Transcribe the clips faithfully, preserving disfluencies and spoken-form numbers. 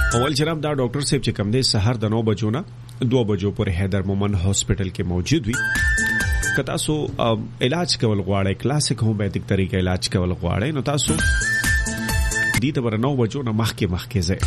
اول جناب دا ډاکټر صاحب چې کوم دی سحر د نو بجو نه دو بجو پر حیدر مومن هاسپټل کې موجود وي. که تاسو علاج کول غواړئ کلاسیک هومیوپیتیک طریقې علاج کول غواړئ نو تاسو دې ته ور نو بجو نه مخکې مخکې ځئ.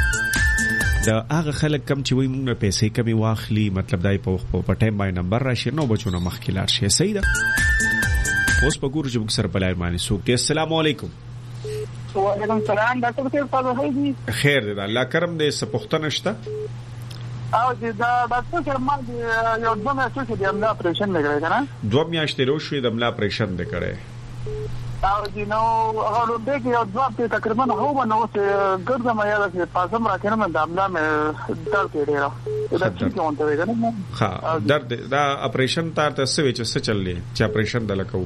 دا هغه خلک کم چې وایي موږ نه پیسې کمې واخلي مطلب دای په په ټایم باندې نمبر راشي نو بجو نه مخکې لاړ شي. صحیح ده. اوس په ګور چې موږ سره بلای باندې سوک دي. السلام علیکم. وعلیکم السلام ډاکټر صاحب تاسو ښه دي؟ خیر دی الله کرم دې څه پوښتنه شته؟ او چې دا ډاکټر صاحب ما یو دوه میاشتې چې د املا اپریشن وکړی کنه دوه میاشتې ورو شوې د املا اپریشن وکړی او چې نو هغه لوبې کې یو ځواب ته تقریبا هو نو چې ګرځم یا چې پاسم راکنه د املا مې درد کېږي دا چې کومه وي کنه. ها درد دا اپریشن تار ته څه وچ څه چللی چې اپریشن دلکو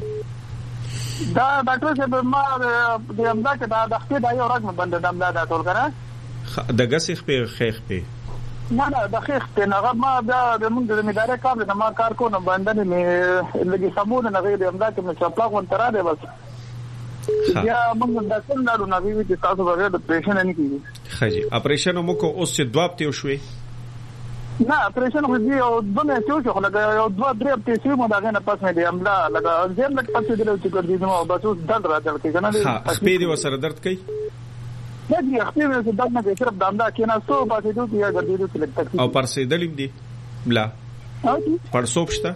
دا ډاکټر صاحب ما د املا کې دا د خپل دا یو راګ مې بند د املا دا ټول کنه د غسیخ په خیخ په نه نه د خیخ په نه ما بیا د موږ د مدارې کار د ما کار کو نه باندې مې لګي سمون نه غیر املا کې مې چپلا کوم تر راځي بس یا موږ د څنګه نو نوی چې تاسو بغیر د اپریشن نه کیږي. خجی اپریشن مو کو اوس چې دواب ته شوې نه اپریشن خو دی او دنه چې شو خلک یو دوه درې په سی مو داغه نه پس مې دی املا لګا زم لک پس دی چې ګرځي نو بس اوس درد راځي کې کنه ها خپې دی وسره درد کوي دا دی خپې مې درد نه کوي صرف داندا کې نه سو پاسې دوی یا ګرځي دوی لګ تک او پر سې دلیم دی بلا پر سوپشتا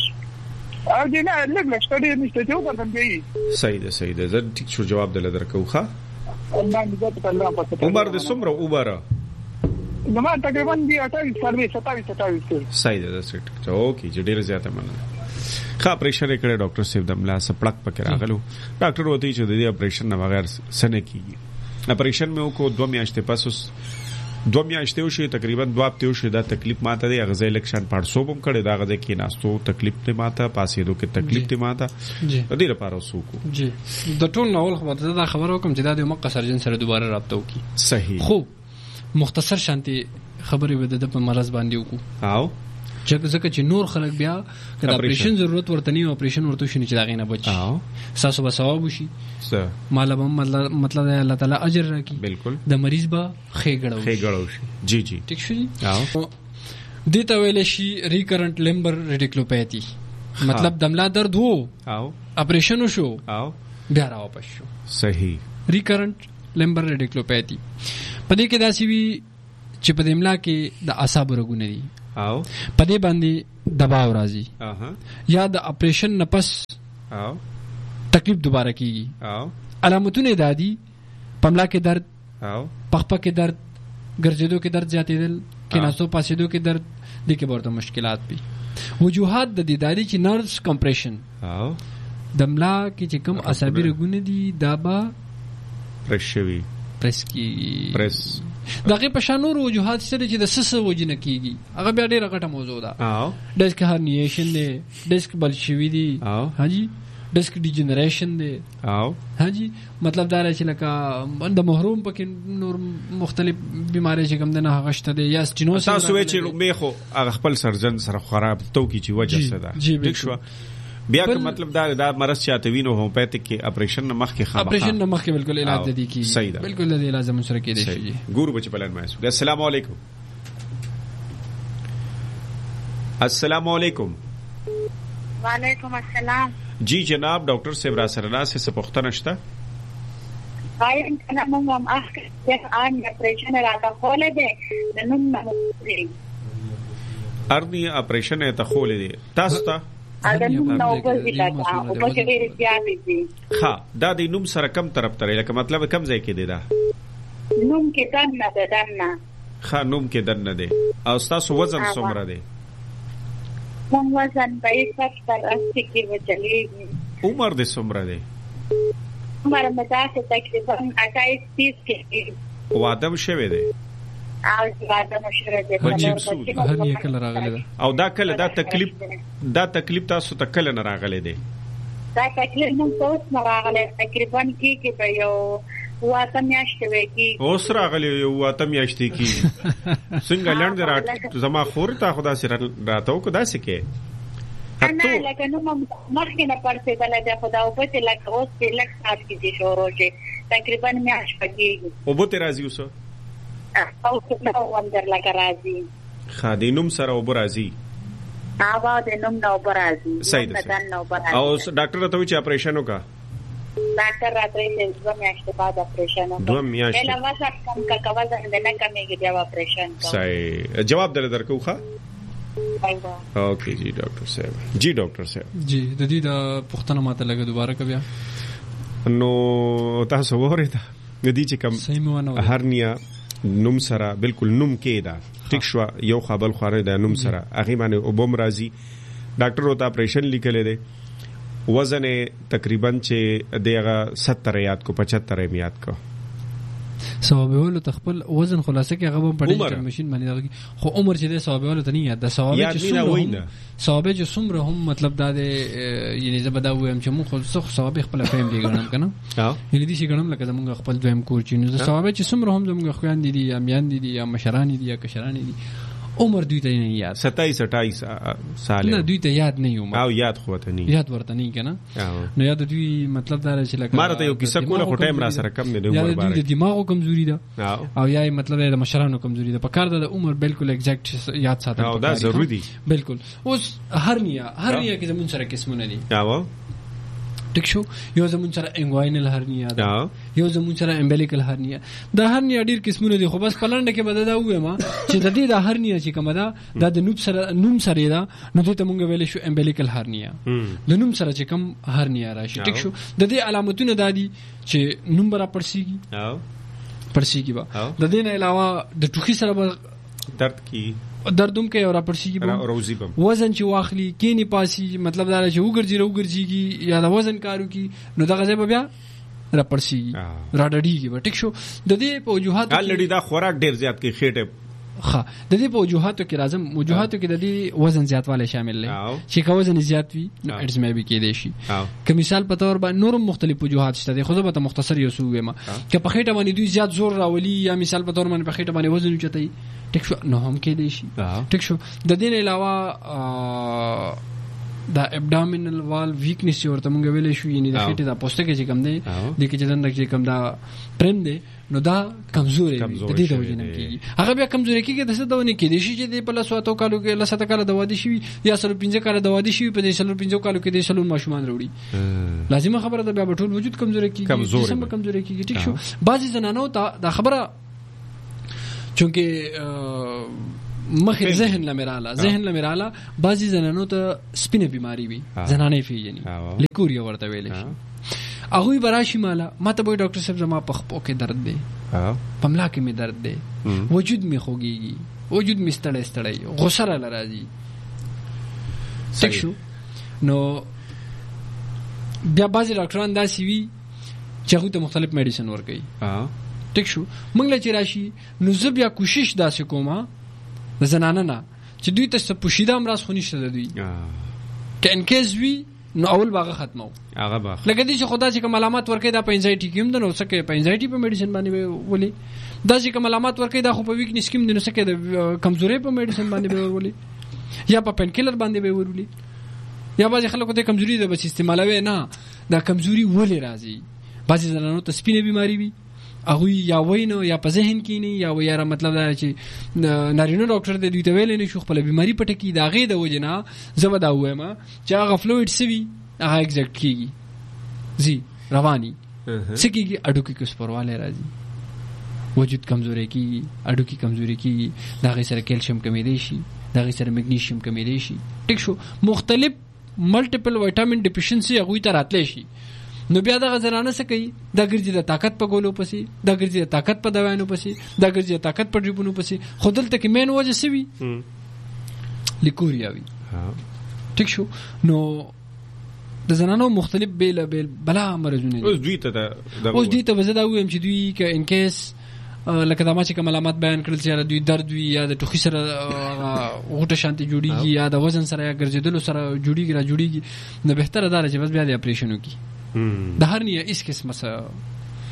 او دې نه لګ لګ سټډي نشته چې وکړم دی. صحیح ده صحیح ده زه ټیک شو جواب دل درکو ښه الله دې ته الله پاتې عمر دې څومره عمر نو ما تقریبا دی اٹھائیس سرویس ستائیس ستائیس صحیح ده سټ اوکې چې ډیر زیاته مننه. ښه اپریشن کړه ډاکټر صاحب د ملا سپړک پکې راغلو ډاکټر وته چې د دې اپریشن نه بغیر سنه کیږي. اپریشن مې وکړو دوه میاشتې پس دوه میاشتې وشي تقریبا دوه هفته وشي دا تکلیف ماته دی غزه الیکشن پړسو بم کړي دا غزه کې ناستو تکلیف ته ماته پاسې دوه کې تکلیف ته ماته دې لپاره وسوکو جی د ټول ناول خبره دا خبر وکم چې دا د مقصد سرجن سره دوباره رابطه وکي. صحیح خو مختصر شانتي خبرې وده د په مرز باندې وکړو او چې ځکه چې نور خلک بیا کله اپریشن ضرورت ورته نه اپریشن ورته شي چې دا غینه بچ او ساسو به ثواب شي مال به مطلب الله تعالی اجر راکړي بالکل د مریض به خېګړو خېګړو شي جی جی ټیک شي. او دې ته ویل شي ریکرنٹ لمبر ریډیکلوپیتي مطلب دملا درد وو او اپریشن وشو او بیا راوپس شو. صحیح ریکرنٹ لمبر ریډیکلوپیتي پدې کې داسي وی چې په دملا کې د اعصاب رګونه دي او پدې باندې دباو راځي اها یا د اپریشن نفس او تکلیف دوباره کیږي او علامتونه دادي پملا کې درد او پخپا کې درد ګرځېدو کې درد زیاتېدل کې ناسو پاسېدو کې درد د کې ورته مشکلات پی وجوهات د دې دادي چې نرቭس کمپریشن او دملا کې چې کوم عصبي رګونه دي دا با پرشوي پرس کی پرس دغه په شانور وجوهات سره چې د سس وجنه کیږي هغه بیا ډیره غټه موضوع ده. او ډیسک هرنیشن دی ډیسک بلشوي دي او هاجي ډیسک ډیجنریشن دی او هاجي مطلب دا چې لکه د محروم پکې نور مختلف بیماری چې کوم نه هغه شته دي یا سټینوس تاسو چې لومې خو هغه خپل سرجن سره خراب تو کی چې وجه څه ده ټیک شو بیا که مطلب دا دا مرض چاته وینو هومیوپیتیک کې اپریشن نه مخکې خامخا اپریشن نه مخکې بالکل علاج دي کی صحیح ده بالکل د علاج زمون سره کې دي شي ګورو بچ بلن ما السلام علیکم. السلام علیکم. وعلیکم السلام. جی جناب ډاکټر صاحب را سره ناس څه پوښتنه شته؟ وایم کنه موږ هم اخر چې ان اپریشن راته خولې ده نن نو ارنی اپریشن ته خولې دي تاسو ته اګه نو په ویلا او په کې ډېر زیات دي. ها دا د نوم سره کم طرف ترې لکه مطلب کم ځای کې دی دا نوم کې دنه ده دنه ها نوم کې دنه دی او تاسو وزن څومره دی؟ مون وزن په ستر اسی کې وچلېږي. عمر دې څومره دی؟ عمر مې تاسو تقریبا اٹھائیس تیس کې واده شوی دی او واده مشره دی او دا کله دا تکلیف دا تکلیف تاسو ته کله نه راغلی دی؟ دا تکلیف مون اوس نه راغلی تقریبا کې کې په یو واته میاشتې وکی اوس راغلی یو واته میاشتې کې څنګه لاند راټ زما خور ته خدا سره راتاو کو دا سکه انا لکه نو مخکې نه پرسه بل دا خدا او په لکه اوس په لک سات کې دي شروع شي تقریبا میاشت پکې او به راځي اوس او څنګه وندر لکه راځي خادینوم سره وبرازي هغه د نوم نو برازي صحیح ده او ډاکټر ته چې اپریشن وکا ډاکټر راته یې دوه میاشتې بعد اپریشن وکړ دوه میاشتې له واسه کم کا کوازه نه کمېږي بیا اپریشن کوي صحیح جواب در درکو ښه اوکې جی ډاکټر صاحب جی ډاکټر صاحب جی د دې د پښتنه ماته لګه دوباره کوي نو تاسو وره ته د دې چې کم هرنیا نوم سره بالکل نوم کېدا ټیک شو یو خبل خوره د نوم سره هغه باندې وبم راځي ډاکټر وته اپریشن لیکل دی وزن تقریبا چې دغه ستر یاد کو پچہتر یاد کو ثوابولو تخپل وزن خلاصه کې هغه په ډیجیټل ماشين باندې راغی خو عمر چې د ثوابولو ته نه یاد د ثواب چې څومره ثواب چې څومره هم مطلب دا دی یعنی زبدا وایم چې موږ خو ثواب خپل فهم دی ګڼم کنه یعنی دې شي ګڼم لکه زموږ خپل دویم کور چې نو ثواب چې څومره هم زموږ خوان دي یا میان دي یا مشران دي یا کشران دي عمر دوی ته نه یاد ستایس اٹھائیس سال نه دوی ته یاد نه یو او یاد خو ته نه یاد ورته نه کنه نو یاد دوی مطلب دا چې لکه ماره ته یو کیسه کوله خو ټایم را سره کم نه دی عمر باره یا د دماغو کمزوري ده او یا مطلب د مشرانو کمزوري ده په کار د عمر بالکل ایگزیکټ یاد ساتل او دا ضروری دي بالکل اوس هرنیا هرنیا کې زمون سره قسمونه دي یاو ټیک شو یو زمون سره انګواینل هرنیا ده یو زمون سره امبلیکل هرنیا دا هرنیا ډیر قسمونه دي خو بس پلانډ کې بده دا وې ما چې د دې د هرنیا چې کومه ده د نوم سره نوم سره ده نو ته مونږ ویل شو امبلیکل هرنیا د نوم سره چې کوم هرنیا راشي ټیک شو د دې علامتونه دادي چې نوم برا پړسیږي او پړسیږي با د دې نه علاوه د ټوخي سره درد کی دردوم کې او راپړسیږي وزن چې واخلي کینی پاسي مطلب دا چې وګرځي وګرځيږي یا د وزن کارو کې نو دغه ځای بیا راپړسیږي راډړیږي ټیک شو د دې په وجوهات الډی دا خوراک ډیر زیات کې خېټه ها د دې په وجوهاتو کې راځم وجوهاتو کې د دې وزن زیاتواله شامل دی چې که وزن زیات وي نو اډز مې به کې دی شي که مثال په تور باندې نورم مختلف وجوهات شته دي خو زه به مختصر یو څه وایم که په خېټه باندې دوی زیات زور راولي یا مثال په تور باندې په خېټه باندې وزن اوچتای ټیک شو نو هم کې دی شي ټیک شو د دې علاوه دا ابډامینل وال ویکنس ورته مونږ ویلې شو یعنی د خېټې د پوسټه کې چې کم دی د کې چې دنه چې کم دا پرم دی نو دا کمزوري د دې د وجه نه کیږي هغه بیا کمزوري کیږي د څه دونه کې دي چې د په لاسو کالو کې لاسته کال د وادي شي یا سره پنځه کال د وادي شي په دې سره پنځه کالو کې د سلون ماشومان وروړي لازمه خبره ده بیا ټول وجود کمزوري کیږي جسم کمزوري کیږي ټیک شو بعضی زنانو ته دا خبره چونکه مخه ذهن لمراله ذهن لمراله بعضی زنانو ته سپینه بیماری وي زنانه پیژني لیکوریا ورته ویل شي هغه براشي مالا ماته به ډاکټر صاحب زما په خپو کې درد دی پملا کې می درد دی وجود می خوږيږي وجود می ستړی ستړی غوسه را راځي څه شو نو بیا بعضی ډاکټران دا سی وی چې هغه ته مختلف میډیسن ورکوي ټیک شو موږ له چې راشي نو زه بیا کوشش داسې کومه د زنانه نه چې دوی ته څه پوشیده امراض خو نشته د دوی که ان کیس وی نو اول باغه ختمو هغه باغ لکه دې چې خدا چې کوم علامات ورکړي دا په انزایټي کې هم د نو سکه په انزایټي په میډیسن باندې ولي دا چې کوم علامات ورکړي دا خو په ویکنس کې هم د نو سکه د کمزوري په میډیسن باندې ولي یا په پین کیلر باندې ولي یا بعض خلکو ته کمزوري ده بس استعمالوي نه دا کمزوري ولې راځي بعض زنانو ته سپینه بیماری وي هغه یا وینو یا په ذهن کې نه یا ویاره مطلب دا چې نارینه ډاکټر د دوی ته ویل نه شو خپل بیماری پټه کی دا غي د وجنه زبدا وایم چې هغه فلویډ سوي هغه ایگزیکټ کیږي زی رواني سکیږي اډو کې کوس پرواله راځي وجود کمزوري کیږي اډو کې کمزوري کیږي دا غي سره کیلشیم کمی دی شي دا غي سره میګنیشیم کمی دی شي ټیک شو مختلف ملټیپل وټامین ډیفیشنسي هغه ته راتلی شي نو بیا دا غزرانه څه کوي دا ګرځي د طاقت په ګولو پسې دا ګرځي د طاقت په دوايانو پسې دا ګرځي د طاقت په ډریپونو پسې خودل ته کې مین وجه سوي لیکوریا وي ټیک شو نو د زنانو مختلف بیل بیل بلا مرزونه اوس دوی ته اوس دوی ته وزدا وایم چې دوی ک ان کیس لکه دا ما چې کوم علامات بیان کړل چې دوی درد وي یا د ټوخي سره غوټه شانتي جوړیږي یا د وزن سره یا ګرځیدلو سره جوړیږي را جوړیږي نو بهتره ده چې بس بیا د اپریشن وکړي د هرنیا اس قسمه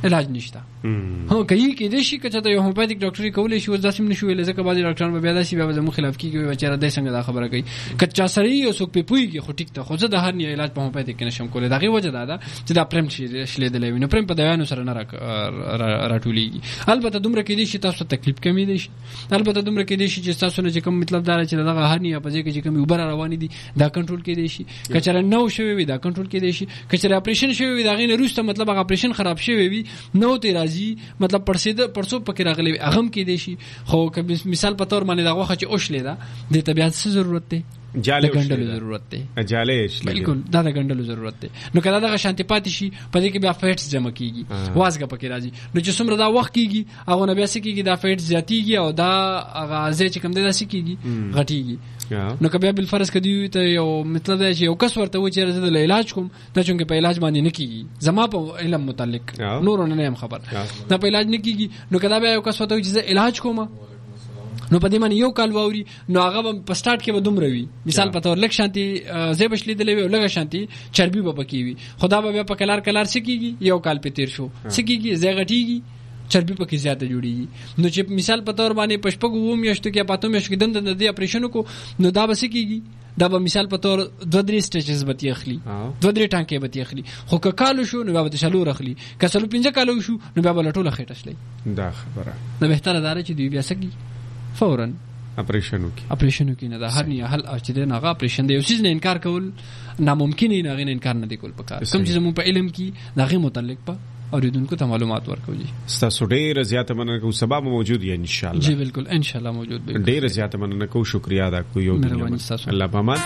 علاج نشته هو کوي کې د شي کچته یو هومیوپیتیک ډاکټري کولای شي وځاسم نشو ویل ځکه بعضي ډاکټران به بیا داسي بیا زمو خلاف کیږي بچاره دای څنګه دا خبره کوي کچا سړی یو څوک په پويږي خو ټیک ته خو زه د هر نه علاج په هومیوپیتیک کې نشم کولای دغه وجه دا ده چې دا پرم شي شلې د لوي نو پرم په دوانو سره نه راټولېږي البته دومره کې دي چې تاسو تکلیف کمی دي البته دومره کې دي چې تاسو نه کوم مطلب دا چې دغه هر نه په ځای کې کوم وبر روان دي دا کنټرول کې دي شي کچره نو شوی وي دا کنټرول کې دي شي کچره اپریشن شوی وي دا غینه روسته مطلب هغه اپریشن خراب شوی وي نو ته راځي مطلب پرسیده پرسو پکې راغلي اغم کې دي شي خو مثال په تور باندې دا غوخه چې اوښلې ده د طبيعت څه ضرورت دی جاله ګندلو ضرورت دی جاله شلې بالکل دا د ګندلو ضرورت دی نو کله دا شانتي پاتې شي په دې کې بیا فیټس جمع کیږي وازګه پکې راځي نو چې څومره دا وخت کیږي هغه نه بیا سکیږي دا فیټس زیاتیږي او دا هغه ځای چې کوم دی دا سکیږي غټیږي نو کبه بل فرض کدی ته یو مطلب دی چې یو کس ورته و چې د علاج کوم دا چې په علاج باندې نه کیږي زما په علم متعلق نور نه هم خبر دا په علاج نه کیږي نو کدا بیا یو کس ورته چې علاج کوم نو په دې باندې یو کال ووري نو هغه په سٹارټ کې به دومره وي مثال په تور لک شانتي زې بشلې دلې وي لګه شانتي چربي به پکې وي خدا به په کلار کلار سکیږي یو کال په تیر شو سکیږي زې غټيږي چربي پکې زیاته جوړیږي نو چې مثال په تور باندې پشپګو و میاشتو کې پاتو میاشتو کې دند د دې اپریشن کو نو دا به سکیږي دا به مثال په تور دوه درې سټیجز به تخلي دوه درې ټانکې به تخلي خو که کالو شو نو به تشلو رخلي که سلو پنځه کالو شو نو به لټوله خېټه شلې دا خبره نو بهتره دار چې دوی بیا سکی فورا اپریشن وکي اپریشن وکي نه دا هر نه حل چې نه غا اپریشن دی او چیز نه انکار کول ناممکن نه غي نه انکار نه دی کول پکار کوم چې زموږ په علم کې دغه متعلق په اوریدونکو ته معلومات ورکوي ستاسو ډیر زیات مننه کوم سبب موجود یې ان شاء الله جی بالکل ان شاء الله موجود به ډیر زیات مننه کوم شکریا ادا کوم یو الله پامان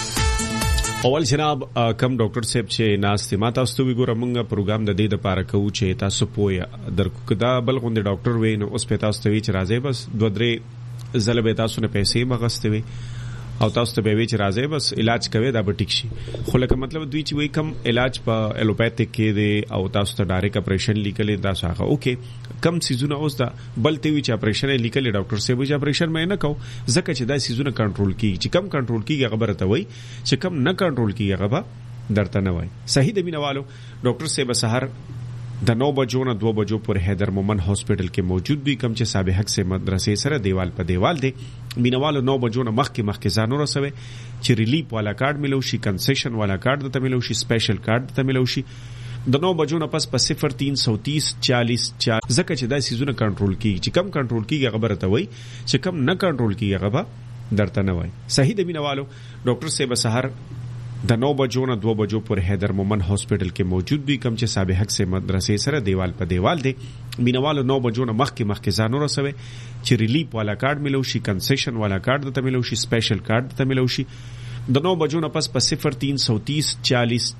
اول جناب کم ډاکټر صاحب چې ناس ما تاسو ته وګورم موږ پروګرام د دې لپاره کوو چې تاسو پوهه درکو کدا بل غوندي ډاکټر وینو اوس په تاسو ته وی چې راځي بس دوه درې زله به تاسو نه پیسې مغستوي او تاسو ته به وی چې راځي بس علاج کوي دا به ټیک شي خو لکه مطلب دوی چې وی کم علاج په الوپیتھک کې دی او تاسو ته ډایرک اپریشن لیکل دا څنګه اوکې کم سيزونه اوس دا بلته وی چې اپریشن لیکل ډاکټر صاحب چې اپریشن مې نه کو ځکه چې دا سيزونه کنټرول کیږي چې کم کنټرول کیږي خبره ته وی چې کم نه کنټرول کیږي هغه درته نه وای صحیح دی مینوالو ډاکټر صاحب سحر د نو بجو نه دو بجو پر حیدر مومن هاسپټل کې موجود وي کم چې صاحب حق سے مدرسې سره دیوال په دیوال دی مینوالو نو بجو نه مخ کې مخ کې ځانو رسوي چې ریلیف والا کارت ملو شي کنسیشن والا کارت ته ملو شي سپیشل کارت ته ملو شي د نو بجو نه پس په صفر تین سو تیس چالیس چار زکه چې دا سيزونه کنټرول کیږي چې کم کنټرول کیږي خبره ته وای چې کم نه کنټرول کیږي هغه درته نه وای صحیح دی مینوالو ډاکټر صاحب سحر د نو بجو نه دو بجو پر حیدر مومن هاسپټل کې موجود وي کم چې صاحب حق سے مدرسې سره دیوال په دیوال دی مینوالو نو بجو نه مخ کې مخ کې ځانو رسوي چې ریلیف والا کارت ملو شي کنسیشن والا کارت ته ملو شي سپیشل کارت ته ملو شي د نو بجو نه پس په صفر تین سو تیس چالیس